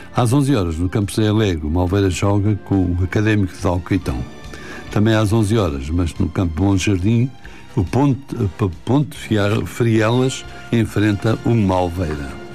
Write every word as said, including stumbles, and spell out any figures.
Às onze horas, no Campo Zé Alegre, o Malveira joga com o Académico de Alcoitão. Também às onze horas, mas no Campo Bom Jardim, o Ponte, Ponte Frielas enfrenta o Malveira.